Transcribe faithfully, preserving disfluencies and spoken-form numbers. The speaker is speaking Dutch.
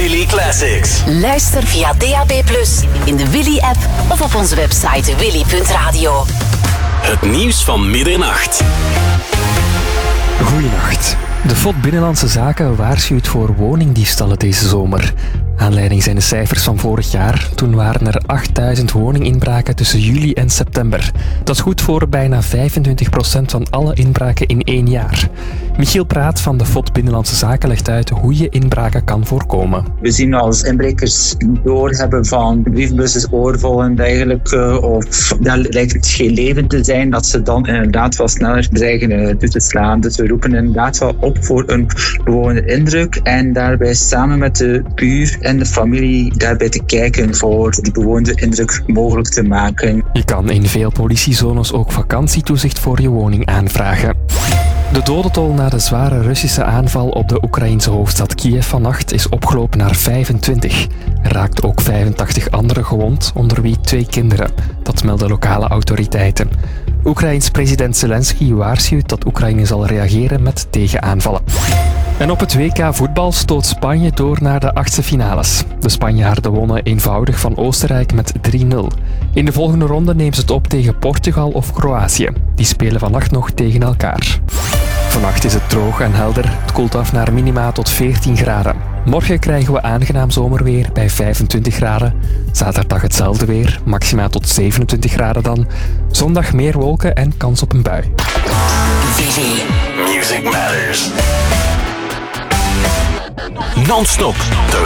Willy Classics. Luister via D A B plus, in de Willy-app of op onze website willy punt radio. Het nieuws van middernacht. Goeienacht. De F O D Binnenlandse Zaken waarschuwt voor woningdiefstallen deze zomer. Aanleiding zijn de cijfers van vorig jaar. Toen waren er achtduizend woninginbraken tussen juli en september. Dat is goed voor bijna vijfentwintig procent van alle inbraken in één jaar. Michiel Praat van de F O D Binnenlandse Zaken legt uit hoe je inbraken kan voorkomen. We zien als inbrekers doorhebben van briefbussen oorvol en dergelijke, of daar lijkt het geen leven te zijn, dat ze dan inderdaad wel sneller dreigen uh, toe te slaan. Dus we roepen inderdaad wel op voor een gewone indruk en daarbij samen met de buur en de familie daarbij te kijken voor die bewoonde indruk mogelijk te maken. Je kan in veel politiezones ook vakantietoezicht voor je woning aanvragen. De dodentol na de zware Russische aanval op de Oekraïense hoofdstad Kiev vannacht is opgelopen naar vijfentwintig. Er raakten ook vijfentachtig anderen gewond, onder wie twee kinderen. Dat melden lokale autoriteiten. Oekraïens president Zelensky waarschuwt dat Oekraïne zal reageren met tegenaanvallen. En op het W K voetbal stoot Spanje door naar de achtste finales. De Spanjaarden wonnen eenvoudig van Oostenrijk met drie nul. In de volgende ronde neemt ze het op tegen Portugal of Kroatië. Die spelen vannacht nog tegen elkaar. Vannacht is het droog en helder. Het koelt af naar minima tot veertien graden. Morgen krijgen we aangenaam zomerweer bij vijfentwintig graden. Zaterdag hetzelfde weer, maxima tot zevenentwintig graden dan. Zondag meer wolken en kans op een bui. Willy. Music Matters. Non-stop de